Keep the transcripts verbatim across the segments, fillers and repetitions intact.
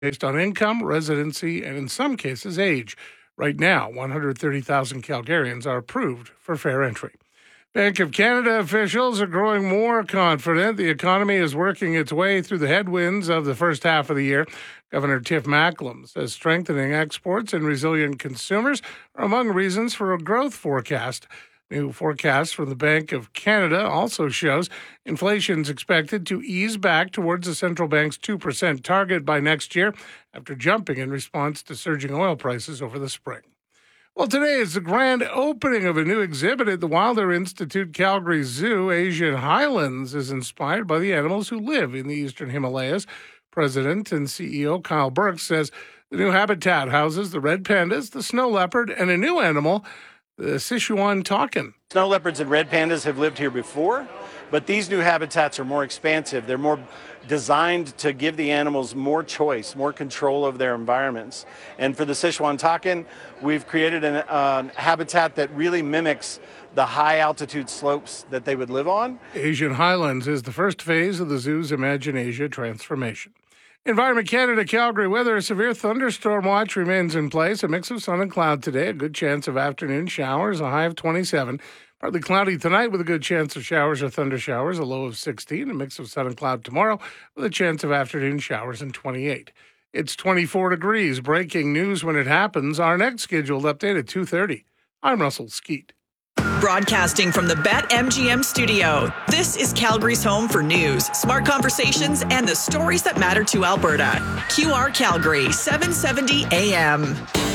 based on income, residency, and in some cases, age. Right now, one hundred thirty thousand Calgarians are approved for fair entry. Bank of Canada officials are growing more confident the economy is working its way through the headwinds of the first half of the year. Governor Tiff Macklem says strengthening exports and resilient consumers are among reasons for a growth forecast. New forecast from the Bank of Canada also shows inflation is expected to ease back towards the central bank's two percent target by next year after jumping in response to surging oil prices over the spring. Well, today is the grand opening of a new exhibit at the Wilder Institute Calgary Zoo. Asian Highlands is inspired by the animals who live in the eastern Himalayas. President and C E O Kyle Burke says the new habitat houses the red pandas, the snow leopard, and a new animal, the Sichuan takin. Snow leopards and red pandas have lived here before, but these new habitats are more expansive. They're more designed to give the animals more choice, more control of their environments. And for the Sichuan takin, we've created a uh, habitat that really mimics the high altitude slopes that they would live on. Asian Highlands is the first phase of the zoo's Imagine Asia transformation. Environment Canada Calgary weather, a severe thunderstorm watch remains in place. A mix of sun and cloud today, a good chance of afternoon showers, a high of twenty-seven. Partly cloudy tonight with a good chance of showers or thunder showers, a low of sixteen. A mix of sun and cloud tomorrow with a chance of afternoon showers and twenty-eight. It's twenty-four degrees. Breaking news when it happens. Our next scheduled update at two thirty. I'm Russell Skeet. Broadcasting from the BetMGM studio, this is Calgary's home for news, smart conversations, and the stories that matter to Alberta. Q R Calgary, seven seventy A M.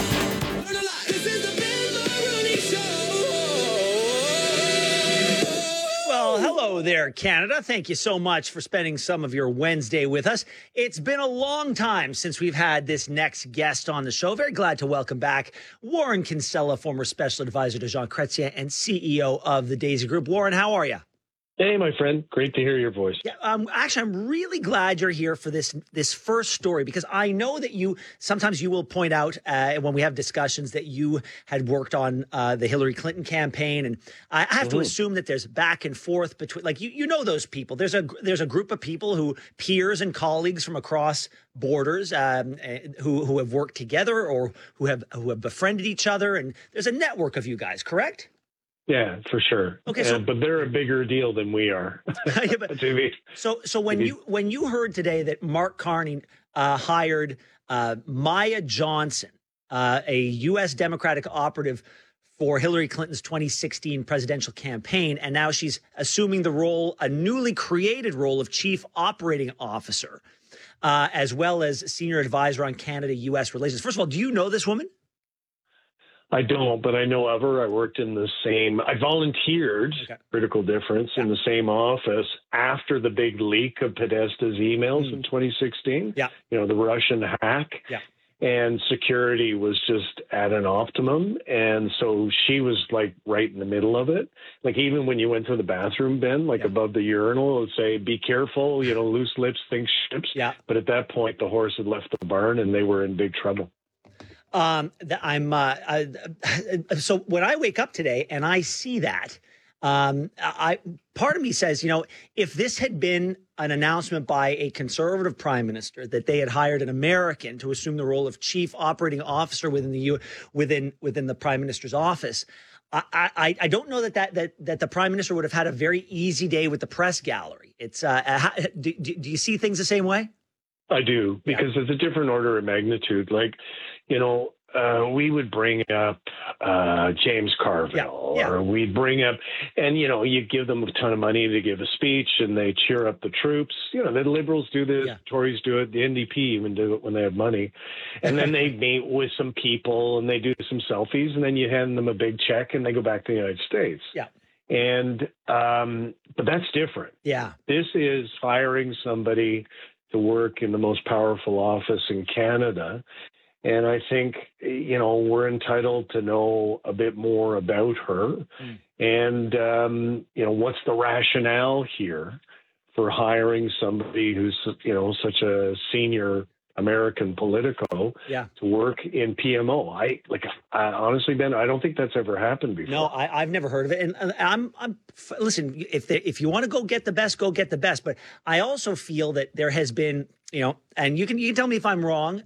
Hello there, Canada. Thank you so much for spending some of your Wednesday with us. It's been a long time since we've had this next guest on the show. Very glad to welcome back Warren Kinsella, former special advisor to Jean Chrétien and C E O of the Daisy Group. Warren, how are you? Hey, my friend. Great to hear your voice. Yeah, um, actually, I'm really glad you're here for this this first story, because I know that you sometimes you will point out uh, when we have discussions that you had worked on uh, the Hillary Clinton campaign, and I have mm-hmm. to assume that there's back and forth between, like you you know those people. There's a there's a group of people who peers and colleagues from across borders um, who who have worked together or who have who have befriended each other, and there's a network of you guys, correct? Yeah, for sure. Okay, so, uh, but they're a bigger deal than we are. yeah, but, so, so when you when you heard today that Mark Carney uh, hired uh, Maya Johnson, uh, a U S Democratic operative for Hillary Clinton's twenty sixteen presidential campaign, and now she's assuming the role, a newly created role of Chief Operating Officer, uh, as well as Senior Advisor on Canada-U S relations. First of all, do you know this woman? I don't, but I know of her. I worked in the same, I volunteered, okay. Critical difference, yeah. in the same office after the big leak of Podesta's emails mm. in twenty sixteen. Yeah. You know, the Russian hack. Yeah. And security was just at an optimum. And so she was like right in the middle of it. Like even when you went to the bathroom, Ben, like yeah. above the urinal, it would say, be careful, you know, loose lips think ships. Yeah. But at that point, the horse had left the barn and they were in big trouble. Um, I'm, uh, I, so when I wake up today and I see that, um, I, part of me says, you know, if this had been an announcement by a conservative prime minister that they had hired an American to assume the role of chief operating officer within the U within, within the prime minister's office, I, I, I don't know that, that, that, that the prime minister would have had a very easy day with the press gallery. It's, uh, how, do, do you see things the same way? I do, because yeah. it's a different order of magnitude. Like, you know, uh, we would bring up uh, James Carville, yeah. Yeah. or we'd bring up, and, you know, you give them a ton of money to give a speech and they cheer up the troops. You know, the Liberals do this, yeah. Tories do it, the N D P even do it when they have money. And then they meet with some people and they do some selfies, and then you hand them a big check and they go back to the United States. Yeah. And, um, but that's different. Yeah. This is hiring somebody to work in the most powerful office in Canada. And I think, you know, we're entitled to know a bit more about her. Mm. And, um, you know, what's the rationale here for hiring somebody who's, you know, such a senior American Politico yeah. to work in P M O. I like, I, honestly, Ben, I don't think that's ever happened before. No, I, I've never heard of it. And, and I'm, I'm, listen, if they, if you want to go get the best, go get the best. But I also feel that there has been, you know, and you can you can tell me if I'm wrong.